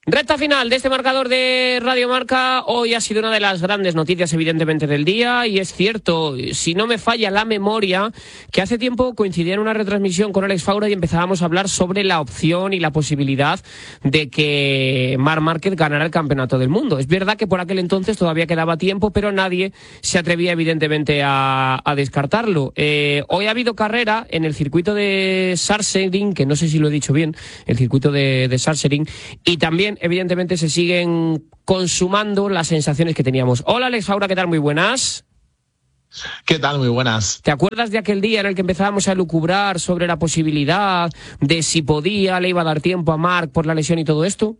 Recta final de este marcador de Radio Marca. Hoy ha sido una de las grandes noticias, evidentemente, del día. Y es cierto, si no me falla la memoria, que hace tiempo coincidía en una retransmisión con Alex Faura y empezábamos a hablar sobre la opción y la posibilidad de que Marc Márquez ganara el Campeonato del Mundo. Es verdad que por aquel entonces todavía quedaba tiempo, pero nadie se atrevía, evidentemente, a descartarlo. Hoy ha habido carrera en el circuito de Sachsenring, que no sé si lo he dicho bien, el circuito de Sachsenring, y también evidentemente se siguen consumando las sensaciones que teníamos. Hola Alex Faura, ¿qué tal? Muy buenas. ¿Qué tal? Muy buenas. ¿Te acuerdas de aquel día en el que empezábamos a lucubrar sobre la posibilidad de si le iba a dar tiempo a Marc por la lesión y todo esto?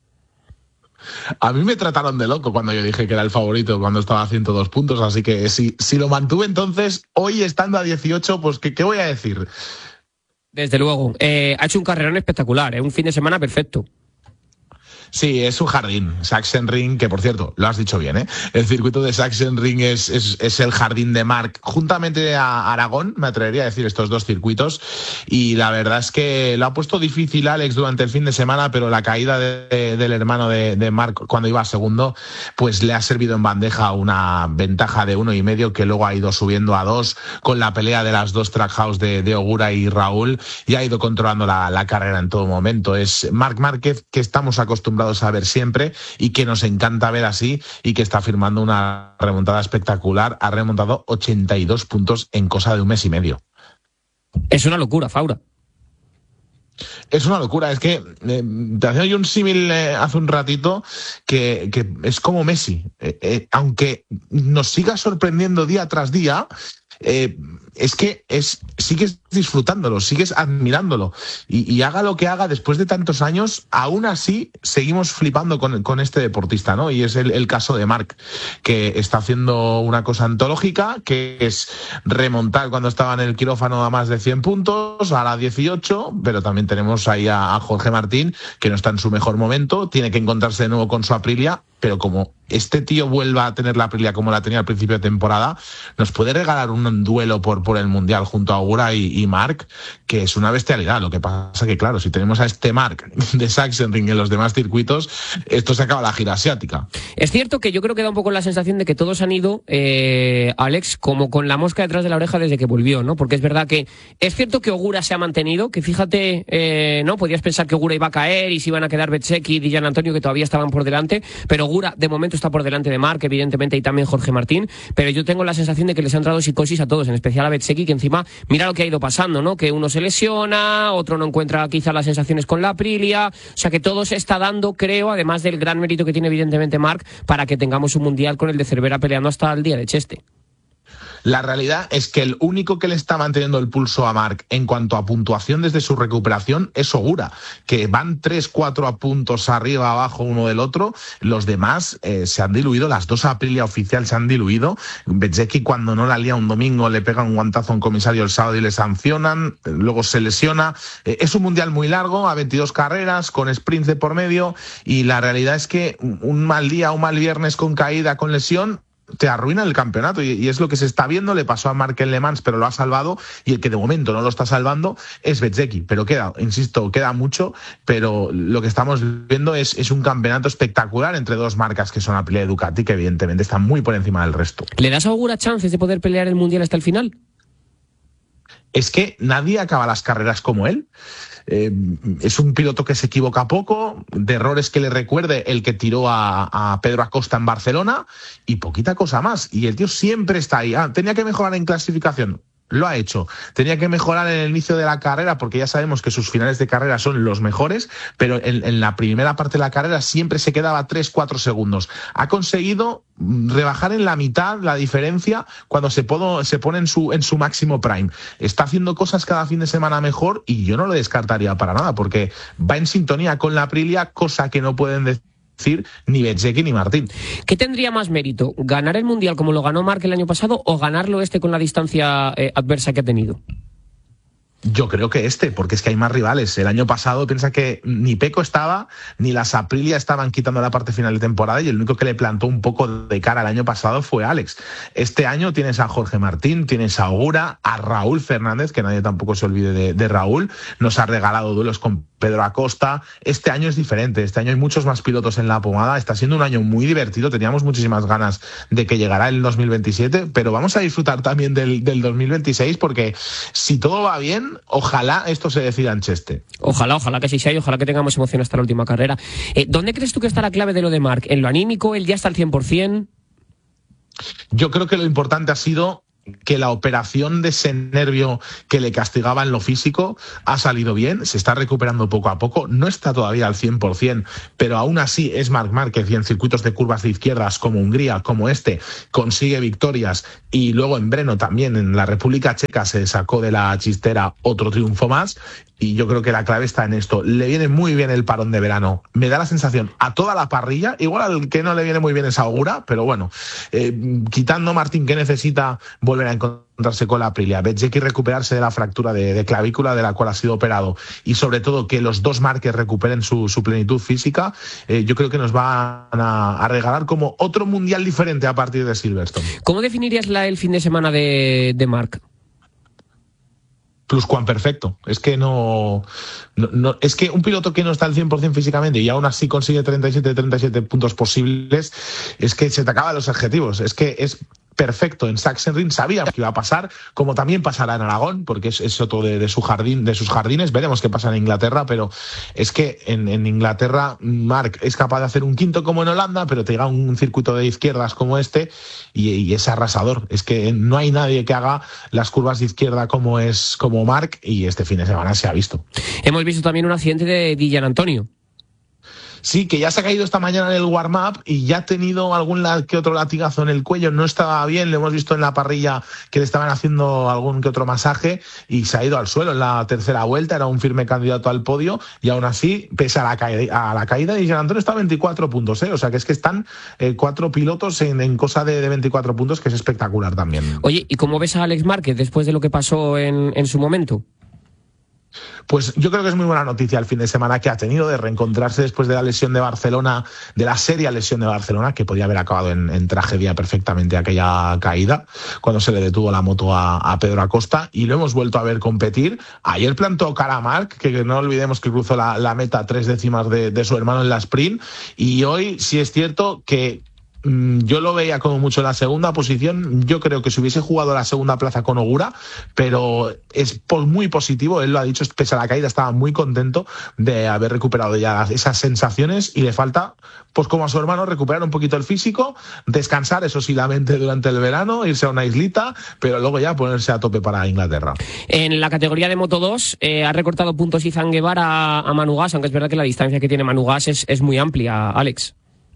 A mí me trataron de loco cuando yo dije que era el favorito cuando estaba a 102 puntos, así que si lo mantuve entonces, hoy estando a 18, pues ¿qué voy a decir? Desde luego. Ha hecho un carrerón espectacular, un fin de semana perfecto. Sí, es un jardín, Sachsenring, que por cierto, lo has dicho bien, ¿eh? El circuito de Sachsenring es el jardín de Marc, juntamente a Aragón, me atrevería a decir estos dos circuitos, y la verdad es que lo ha puesto difícil Alex durante el fin de semana, pero la caída del hermano de Marc cuando iba segundo, pues le ha servido en bandeja una ventaja de 1,5 que luego ha ido subiendo a 2 con la pelea de las dos Trackhouse de Ogura y Raúl, y ha ido controlando la carrera en todo momento. Es Marc Márquez, que estamos acostumbrados a ver siempre y que nos encanta ver así, y que está firmando una remontada espectacular. Ha remontado 82 puntos en cosa de un mes y medio. Es una locura, Faura. Es una locura, es que te hacía yo un símil hace un ratito que es como Messi. Aunque nos siga sorprendiendo día tras día, es que sigues disfrutándolo, sigues admirándolo, y haga lo que haga después de tantos años, aún así seguimos flipando con este deportista, ¿no? Y es el caso de Marc, que está haciendo una cosa antológica, que es remontar cuando estaba en el quirófano a más de 100 puntos, ahora 18, pero también tenemos ahí a Jorge Martín, que no está en su mejor momento, tiene que encontrarse de nuevo con su Aprilia, pero como este tío vuelva a tener la Aprilia como la tenía al principio de temporada, nos puede regalar un duelo por el Mundial junto a Ogura y Marc, que es una bestialidad. Lo que pasa que, claro, si tenemos a este Marc de Sachsenring en los demás circuitos, esto se acaba la gira asiática. Es cierto que yo creo que da un poco la sensación de que todos han ido, Alex, como con la mosca detrás de la oreja desde que volvió, ¿no? Porque es verdad que es cierto que Ogura se ha mantenido, que fíjate, ¿no? Podías pensar que Ogura iba a caer y se iban a quedar Bezzecchi y Gian Antonio, que todavía estaban por delante, pero Ogura de momento está por delante de Marc, evidentemente, y también Jorge Martín, pero yo tengo la sensación de que les han entrado psicosis a todos, en especial a Bezzecchi, que encima mira lo que ha ido pasando, ¿no? Que uno se lesiona, otro no encuentra quizá las sensaciones con la Aprilia, o sea que todo se está dando, creo, además del gran mérito que tiene evidentemente Marc, para que tengamos un mundial con el de Cervera peleando hasta el día de Cheste. La realidad es que el único que le está manteniendo el pulso a Marc en cuanto a puntuación desde su recuperación es Ogura, que van 3-4 puntos arriba, abajo uno del otro. Los demás se han diluido, las dos Aprilia oficial se han diluido. Bezzecchi, cuando no la lía un domingo, le pega un guantazo a un comisario el sábado y le sancionan, luego se lesiona. Es un mundial muy largo, a 22 carreras, con sprints de por medio, y la realidad es que un mal día, un mal viernes con caída, con lesión, te arruina el campeonato, y es lo que se está viendo. Le pasó a Marc en Le Mans, pero lo ha salvado, y el que de momento no lo está salvando es Bezzecchi, pero queda mucho, pero lo que estamos viendo es un campeonato espectacular entre dos marcas que son Aprilia y Ducati, que evidentemente están muy por encima del resto. ¿Le das a Ogura chances de poder pelear el mundial hasta el final? Es que nadie acaba las carreras como él. Es un piloto que se equivoca poco, de errores que le recuerde el que tiró a Pedro Acosta en Barcelona, y poquita cosa más. Y el tío siempre está ahí. Tenía que mejorar en clasificación. Lo ha hecho. Tenía que mejorar en el inicio de la carrera, porque ya sabemos que sus finales de carrera son los mejores, pero en la primera parte de la carrera siempre se quedaba 3-4 segundos. Ha conseguido rebajar en la mitad la diferencia cuando se pone en su máximo prime. Está haciendo cosas cada fin de semana mejor, y yo no lo descartaría para nada, porque va en sintonía con la Aprilia, cosa que no pueden decir ni Bezzecchi ni Martín. ¿Qué tendría más mérito? ¿Ganar el mundial como lo ganó Marc el año pasado, o ganarlo con la distancia adversa que ha tenido? Yo creo que porque es que hay más rivales. El año pasado piensa que ni Pecco estaba, ni las Aprilia estaban quitando la parte final de temporada y el único que le plantó un poco de cara el año pasado fue Alex. Este año tienes a Jorge Martín, tienes a Ogura, a Raúl Fernández, que nadie tampoco se olvide de Raúl. Nos ha regalado duelos con Pedro Acosta. Este año es diferente, este año hay muchos más pilotos en la pomada. Está siendo un año muy divertido, teníamos muchísimas ganas de que llegara el 2027, pero vamos a disfrutar también del 2026 porque si todo va bien, ojalá esto se decida en Cheste. Ojalá que sí sea y ojalá que tengamos emoción hasta la última carrera. ¿Dónde crees tú que está la clave de lo de Marc? ¿En lo anímico? ¿Él ya está al 100%? Yo creo que lo importante ha sido que la operación de ese nervio que le castigaba en lo físico ha salido bien, se está recuperando poco a poco, no está todavía al 100%, pero aún así es Marc Márquez y en circuitos de curvas de izquierdas como Hungría, como consigue victorias y luego en Brno también en la República Checa se sacó de la chistera otro triunfo más. Y yo creo que la clave está en esto. Le viene muy bien el parón de verano. Me da la sensación a toda la parrilla, igual al que no le viene muy bien es Ogura, pero bueno, quitando Martín que necesita volver a encontrarse con la Aprilia, Bezzecchi recuperarse de la fractura de clavícula de la cual ha sido operado y sobre todo que los dos Márquez recuperen su plenitud física, yo creo que nos van a regalar como otro mundial diferente a partir de Silverstone. ¿Cómo definirías el fin de semana de Marc? Pluscuamperfecto. Es que no, es que un piloto que no está al 100% físicamente y aún así consigue 37 puntos posibles, es que se te acaban los adjetivos. Es que es perfecto. En Sachsenring sabíamos que iba a pasar, como también pasará en Aragón, porque es otro de su jardín, de sus jardines. Veremos qué pasa en Inglaterra, pero es que en Inglaterra Marc es capaz de hacer un quinto como en Holanda, pero te llega un circuito de izquierdas como y es arrasador. Es que no hay nadie que haga las curvas de izquierda como Marc y este fin de semana se ha visto. Hemos visto también un accidente de Di Giannantonio. Sí, que ya se ha caído esta mañana en el warm-up y ya ha tenido algún que otro latigazo en el cuello, no estaba bien, lo hemos visto en la parrilla que le estaban haciendo algún que otro masaje y se ha ido al suelo en la tercera vuelta, era un firme candidato al podio y aún así, pese a la caída de Jean Antonio, está a 24 puntos, o sea que es que están 4 pilotos en cosa de 24 puntos, que es espectacular también. Oye, ¿y cómo ves a Alex Márquez después de lo que pasó en su momento? Pues yo creo que es muy buena noticia el fin de semana que ha tenido de reencontrarse después de la lesión de Barcelona, de la seria lesión de Barcelona, que podía haber acabado en tragedia perfectamente aquella caída, cuando se le detuvo la moto a Pedro Acosta, y lo hemos vuelto a ver competir. Ayer plantó cara a Marc, que no olvidemos que cruzó la meta 3 décimas de su hermano en la sprint, y hoy sí es cierto que yo lo veía como mucho en la segunda posición. Yo creo que si hubiese jugado la segunda plaza con Ogura, pero es muy positivo, él lo ha dicho, pese a la caída estaba muy contento de haber recuperado ya esas sensaciones y le falta, pues como a su hermano, recuperar un poquito el físico, descansar, eso sí, la mente durante el verano, irse a una islita, pero luego ya ponerse a tope para Inglaterra. En la categoría de Moto 2 ha recortado puntos Izan Guevara a Manu Gas, aunque es verdad que la distancia que tiene Manu Gas es muy amplia, Alex.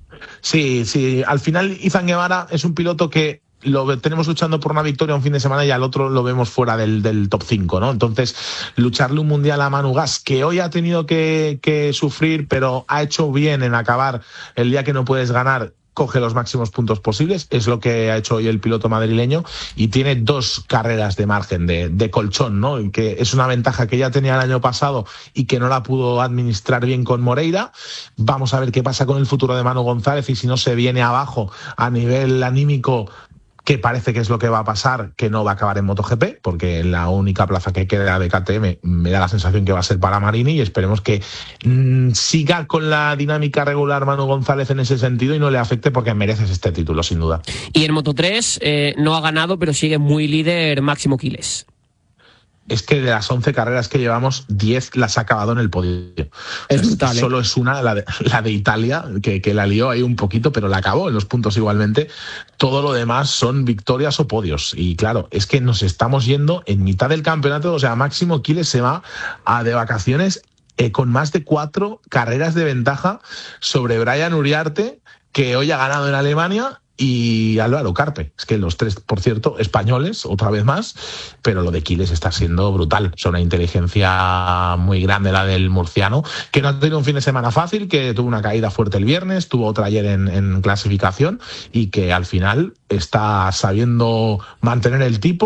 Sí, al final Izan Guevara es un piloto que lo tenemos luchando por una victoria un fin de semana y al otro lo vemos fuera del top 5, ¿no? Entonces, lucharle un mundial a Manu Gas, que hoy ha tenido que sufrir, pero ha hecho bien en acabar el día que no puedes ganar, coge los máximos puntos posibles, es lo que ha hecho hoy el piloto madrileño y tiene 2 carreras de margen de colchón, ¿no? Y que es una ventaja que ya tenía el año pasado y que no la pudo administrar bien con Moreira. Vamos a ver qué pasa con el futuro de Manu González y si no se viene abajo a nivel anímico, que parece que es lo que va a pasar, que no va a acabar en MotoGP, porque la única plaza que queda de KTM me da la sensación que va a ser para Marini y esperemos que siga con la dinámica regular Manu González en ese sentido y no le afecte porque mereces este título, sin duda. Y en Moto3 no ha ganado, pero sigue muy líder Máximo Quiles. Es que de las 11 carreras que llevamos, 10 las ha acabado en el podio. Es brutal, solo es una, la de Italia, que la lió ahí un poquito, pero la acabó en los puntos igualmente. Todo lo demás son victorias o podios. Y claro, es que nos estamos yendo en mitad del campeonato. O sea, Máximo Quiles se va de vacaciones con más de 4 carreras de ventaja sobre Brian Uriarte, que hoy ha ganado en Alemania, y Álvaro Carpe. Es que los 3, por cierto, españoles, otra vez más, pero lo de Quiles está siendo brutal. Es una inteligencia muy grande la del murciano, que no ha tenido un fin de semana fácil, que tuvo una caída fuerte el viernes, tuvo otra ayer en clasificación y que al final está sabiendo mantener el tipo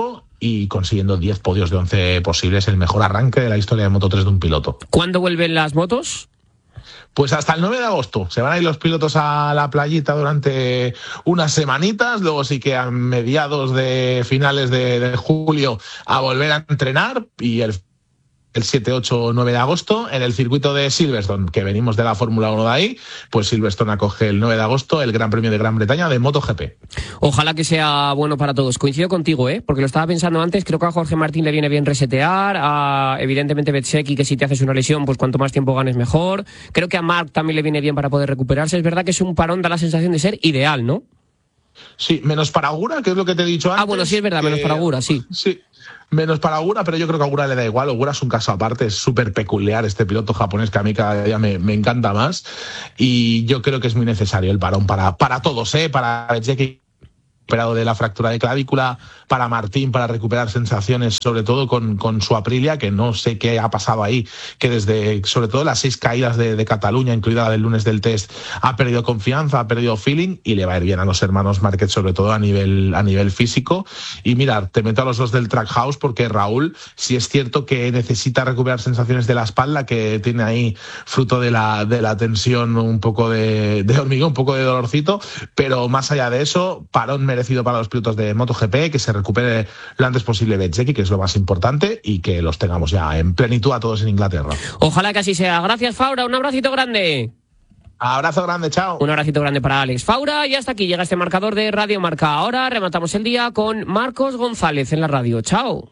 y consiguiendo 10 podios de 11 posibles, el mejor arranque de la historia de Moto3 de un piloto. ¿Cuándo vuelven las motos? Pues hasta el 9 de agosto. Se van a ir los pilotos a la playita durante unas semanitas, luego sí que a mediados de finales de julio a volver a entrenar, y el 7, 8, 9 de agosto en el circuito de Silverstone, que venimos de la Fórmula 1 de ahí, pues Silverstone acoge el 9 de agosto el Gran Premio de Gran Bretaña de MotoGP. Ojalá que sea bueno para todos. Coincido contigo, porque lo estaba pensando antes. Creo que a Jorge Martín le viene bien resetear, evidentemente Bezzecchi, que si te haces una lesión, pues cuanto más tiempo ganes mejor. Creo que a Marc también le viene bien para poder recuperarse. Es verdad que es un parón, da la sensación de ser ideal, ¿no? Sí, menos para Agura, que es lo que te he dicho antes. Bueno, sí, es verdad, menos para Agura, sí. Sí. Menos para Ogura, pero yo creo que a Ogura le da igual. Ogura es un caso aparte, es súper peculiar este piloto japonés que a mí cada día me encanta más, y yo creo que es muy necesario el parón para todos, para Bezzecchi, recuperado de la fractura de clavícula, para Martín, para recuperar sensaciones, sobre todo con su Aprilia, que no sé qué ha pasado ahí, que desde sobre todo las 6 caídas de Cataluña, incluida la del lunes del test, ha perdido confianza, ha perdido feeling, y le va a ir bien a los hermanos Márquez, sobre todo a nivel físico. Y mira, te meto a los dos del Trackhouse, porque Raúl sí es cierto que necesita recuperar sensaciones de la espalda, que tiene ahí, fruto de la tensión, un poco de hormigón, un poco de dolorcito, pero más allá de eso, parón merecido para los pilotos de MotoGP, que se recupere lo antes posible Bezzecchi, que es lo más importante, y que los tengamos ya en plenitud a todos en Inglaterra. Ojalá que así sea. Gracias, Faura, un abracito grande. Abrazo grande, chao. Un abracito grande para Alex Faura, y hasta aquí llega este marcador de Radio Marca. Ahora rematamos el día con Marcos González en la radio. Chao.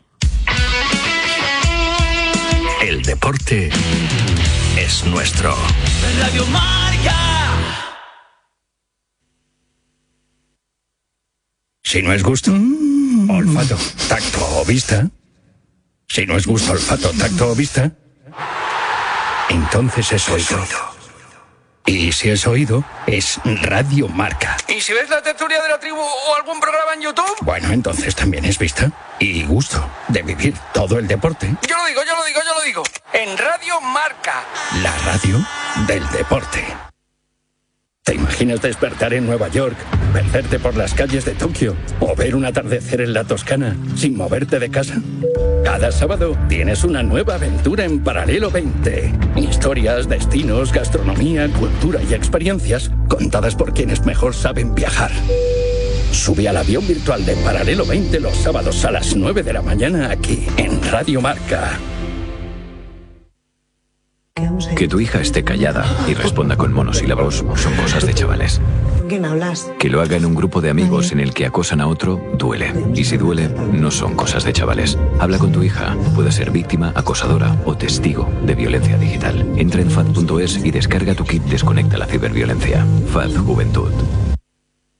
El deporte es nuestro. Radio Marca. Si no es gusto, olfato, tacto o vista. Si no es gusto, olfato, tacto o vista, entonces es oído. Y si es oído, es Radio Marca. ¿Y si ves la tertulia de la tribu o algún programa en YouTube? Bueno, entonces también es vista y gusto de vivir todo el deporte. Yo lo digo. En Radio Marca. La radio del deporte. ¿Te imaginas despertar en Nueva York, perderte por las calles de Tokio o ver un atardecer en la Toscana sin moverte de casa? Cada sábado tienes una nueva aventura en Paralelo 20. Historias, destinos, gastronomía, cultura y experiencias contadas por quienes mejor saben viajar. Sube al avión virtual de Paralelo 20 los sábados a las 9 de la mañana aquí en Radio Marca. Que tu hija esté callada y responda con monosílabos son cosas de chavales. ¿Con quién hablas? Que lo haga en un grupo de amigos en el que acosan a otro, duele. Y si duele, no son cosas de chavales. Habla con tu hija. Puede ser víctima, acosadora o testigo de violencia digital. Entra en FAD.es y descarga tu kit Desconecta la ciberviolencia. FAD Juventud.